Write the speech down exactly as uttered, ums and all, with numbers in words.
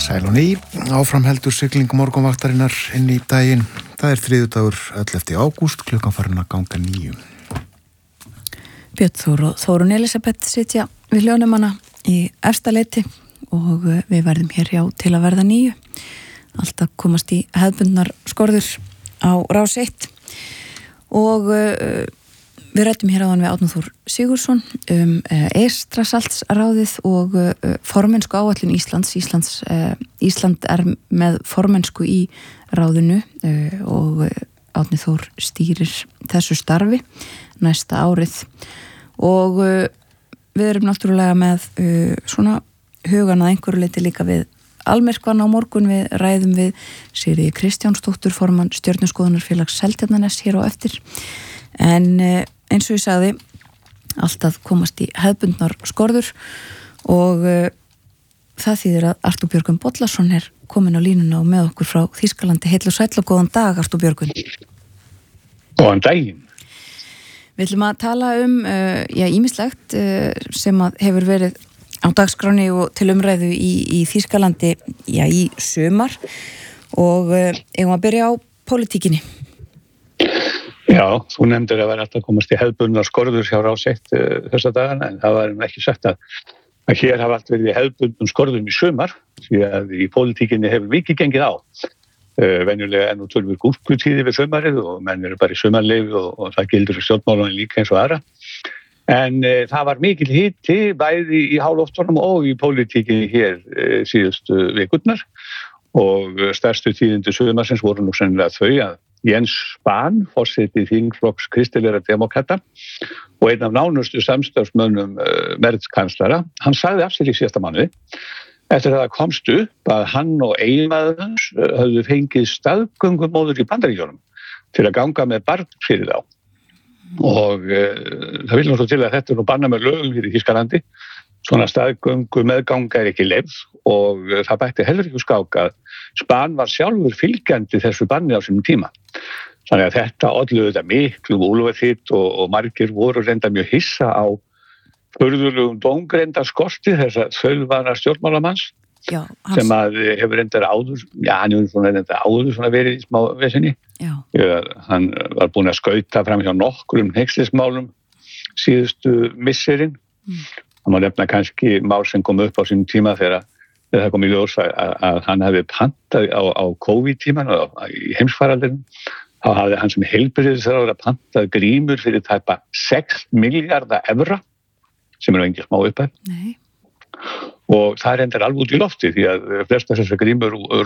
Sæl og ný, áframheldur sigling morgunvaktarinnar inn í daginn. Það er þriðjudagur ellefta ágúst, klukkan farin að ganga níu. Björn Þór og Þórunn Elísabet sitja við hljónumanna í Efstaleiti og við verðum hér hjá til að verða níu. Alltaf komast í hefðbundnar skorður á Rás eitt og uh, við ræddum hér áðan við Árna Þór Sigurðsson um uh, Eystrasaltsráðið og uh, formennsku áætlun Íslands. Íslands uh, Ísland er með formennsku í ráðinu uh, og uh, Árni Þór stýrir þessu starfi næsta árið og uh, við erum náttúrulega með uh, svona hugan að einhverju leyti líka við Almyrkvan á morgun. Við ræðum við Sigríði Kristjánsdóttur, formann Stjörnuskoðunarfélags Seltjarnarness hér á eftir. En uh, eins og ég sagði, alltaf komast í hefðbundnar skorður og uh, það þýðir að Artúr Björgvin Bollason er komin á línuna og með okkur frá Þýskalandi. Heill og sæll og góðan dag, Artúr Björgvin. Góðan daginn. Við ætlum að tala um uh, já, ýmislegt uh, sem að hefur verið á dagskráni og til umræðu í, í Þýskalandi já, í sumar og uh, eigum að byrja á pólitíkinni. Já, þú nefndir að vera alltaf að komast í hefðbundnar skorður hjá Rás eitt uh, þessa dagana, en það var ekki sagt að, að hér hafa allt verið í hefðbundnum skorðum í sumar, því að í pólitíkinni hefur mikið gengið á. Uh, venjulega er nú tölvur gúrkutíði við sumarið og menn eru bara í sumarleyfi og, og það gildur í stjórnmálunum líka eins og aðra. En uh, það var mikil hiti bæði í háloftunum og í pólitíkinni hér uh, síðustu vikurnar og stærstu tíðindi sumarsins voru nú sennilega þau að Jens Spahn, forseti þingflokks kristilegra demókrata og einn af nánustu samstarfsmönnum uh, Merz-kanslara, hann sagði af sér í síðasta mánuði eftir að það komst upp að hann og eiginmaður hans uh, höfðu fengið staðgöngumóður í Bandaríkjunum til að ganga með barn fyrir þá. Og uh, það vil nú svo til að þetta er nú bannað með lögum hér í Þýskalandi. Svona staðgöngu meðganga er ekki leyfð og uh, það bætti heldur ekki skák að Spahn var sjálfur fylgjandi þessu banni á sínum tíma. Þannig að þetta ollu þetta miklu úlfaþýtt og, og margir voru reynda mjög hissa á furðulegum dómgreinda skorti þess að þaulvana stjórnmálamanns já, hans... sem að hefur reyndar áður, já hann hefur svona reyndar áður svona verið í smá vesinni. Hann var búinn að skauta fram hjá nokkrum hneykslismálum síðustu misserin. Mm. Það má nefna kannski mál sem kom upp á sínum tíma þegar það kom í ljós að, að hann hefði pantað á, á COVID-tíman og í heimsfaraldrinum. Þá hafði hann sem heilbrigðisráðherra pantað grímur fyrir tæpa sex milljarða evra, sem er engin smá upphæð. Nei. Og það er endar alveg út í lofti því að flestar þessar grímur